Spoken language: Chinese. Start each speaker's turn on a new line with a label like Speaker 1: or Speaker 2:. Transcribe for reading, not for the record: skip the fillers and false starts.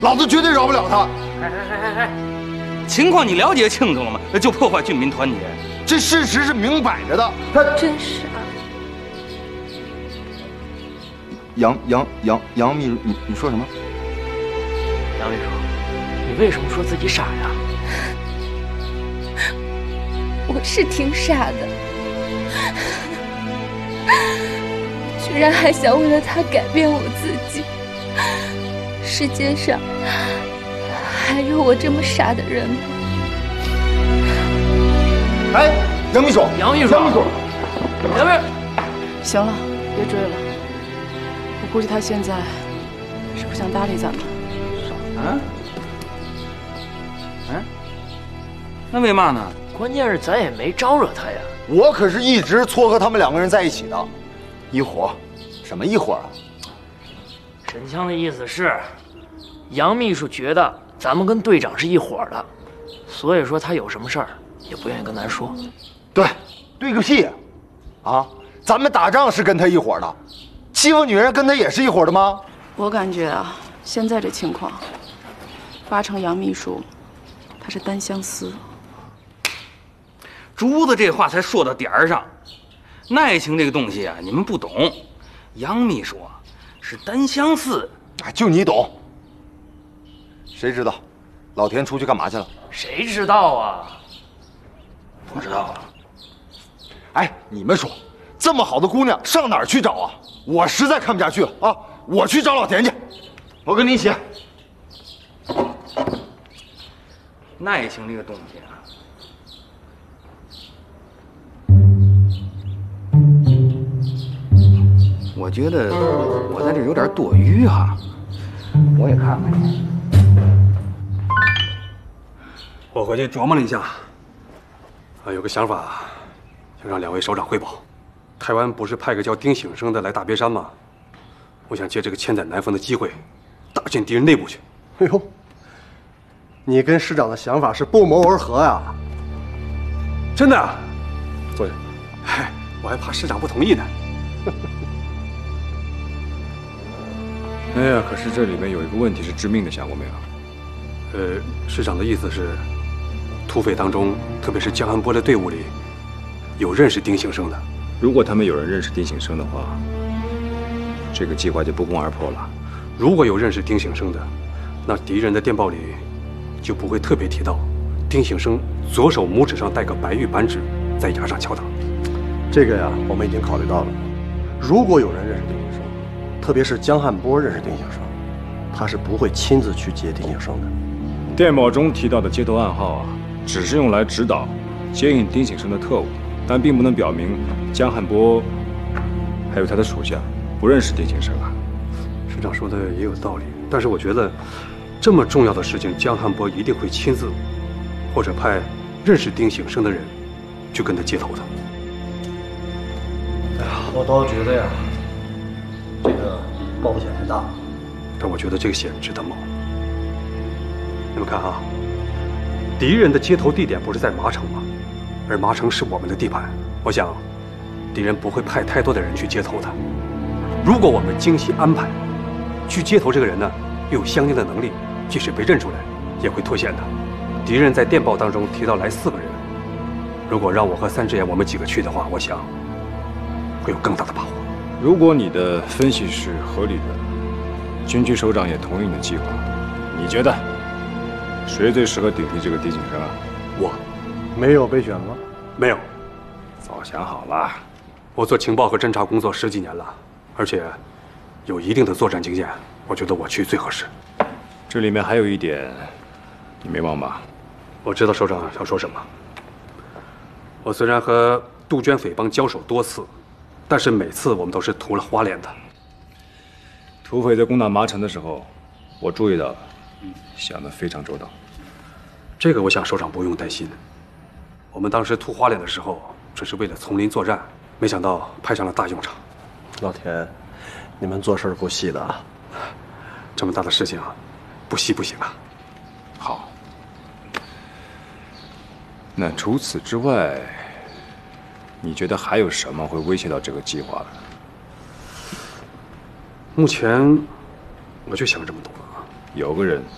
Speaker 1: 老子绝对饶不了他。
Speaker 2: 哎，情况你了解清楚了吗？就破坏军民团结，
Speaker 1: 这事实是明摆着的。他
Speaker 3: 真傻。
Speaker 1: 杨秘书，你说什么？
Speaker 4: 杨秘书，你为什么说自己傻呀？
Speaker 3: 我是挺傻的，居然还想为了他改变我自己。世界上还有我这么傻的人吗？
Speaker 1: 哎，杨秘书，
Speaker 4: 杨秘书，杨秘书，
Speaker 5: 行了，别追了。我估计他现在是不想搭理咱们。
Speaker 2: 那为嘛呢？
Speaker 4: 关键是咱也没招惹他呀。
Speaker 1: 我可是一直撮合他们两个人在一起的，一伙，什么一伙啊？
Speaker 4: 沈枪的意思是，杨秘书觉得咱们跟队长是一伙的，所以说他有什么事儿也不愿意跟咱说。
Speaker 1: 对，对个屁啊！咱们打仗是跟他一伙的，欺负女人跟他也是一伙的吗？
Speaker 5: 我感觉啊，现在这情况，8成杨秘书他是单相思。
Speaker 2: 竹子这话才说到点儿上，爱情这个东西啊，你们不懂。杨秘书啊，是单相思。
Speaker 1: 哎，就你懂。谁知道，老田出去干嘛去了？
Speaker 4: 谁知道啊？
Speaker 2: 不知道了。
Speaker 1: 哎，你们说，这么好的姑娘上哪儿去找啊？我实在看不下去了啊！我去找老田去，我跟你一起。
Speaker 2: 爱情这个东西啊，我觉得我在这有点多余哈，我也看看去。
Speaker 6: 我回去琢磨了一下，有个想法，想让两位首长汇报。台湾不是派个叫丁醒生的来大别山吗？我想借这个千载难逢的机会，打进敌人内部去。
Speaker 7: 哎呦，你跟师长的想法是不谋而合呀！
Speaker 6: 真的啊？坐下。嗨，我还怕师长不同意呢。
Speaker 8: 哎呀，可是这里面有一个问题是致命的，想过没有？
Speaker 6: 师长的意思是，土匪当中，特别是江汉波的队伍里，有认识丁醒生的。
Speaker 8: 如果他们有人认识丁醒生的话，这个计划就不攻而破了。
Speaker 6: 如果有认识丁醒生的，那敌人的电报里就不会特别提到丁醒生左手拇指上戴个白玉扳指，在崖上敲打。
Speaker 7: 这个呀，我们已经考虑到了。如果有人认识丁醒生，特别是江汉波认识丁醒生，他是不会亲自去接丁醒生的。
Speaker 8: 电报中提到的接头暗号啊，只是用来指导接应丁醒生的特务，但并不能表明江汉波还有他的属下不认识丁醒生啊。
Speaker 6: 师长说的也有道理，但是我觉得这么重要的事情，江汉波一定会亲自，或者派认识丁醒生的人去跟他接头的。
Speaker 7: 哎呀，我倒觉得呀，这个冒险太大了。
Speaker 6: 但我觉得这个险值得冒。你们看啊，敌人的接头地点不是在麻城吗？而麻城是我们的地盘，我想，敌人不会派太多的人去接头的。如果我们精细安排，去接头这个人呢，又有相应的能力，即使被认出来，也会脱险的。敌人在电报当中提到来4个人，如果让我和3只眼我们几个去的话，我想会有更大的把握。
Speaker 8: 如果你的分析是合理的，军区首长也同意你的计划，你觉得谁最适合顶替这个丁景生啊？
Speaker 6: 我
Speaker 7: 没有备选吗？
Speaker 6: 没有，
Speaker 8: 早想好了。
Speaker 6: 我做情报和侦察工作10几年了，而且有一定的作战经验，我觉得我去最合适。
Speaker 8: 这里面还有一点，你没忘吧？
Speaker 6: 我知道首长要说什么。我虽然和杜鹃匪帮交手多次，但是每次我们都是涂了花脸的。
Speaker 8: 土匪在攻打麻城的时候，我注意到了，想得非常周到。
Speaker 6: 这个我想首长不用担心。我们当时涂花脸的时候，只是为了丛林作战，没想到派上了大用场。
Speaker 7: 老田，你们做事够细的啊！
Speaker 6: 这么大的事情，不细不行啊。
Speaker 8: 好。那除此之外，你觉得还有什么会威胁到这个计划的？
Speaker 6: 目前，我就想这么多。
Speaker 8: 有个人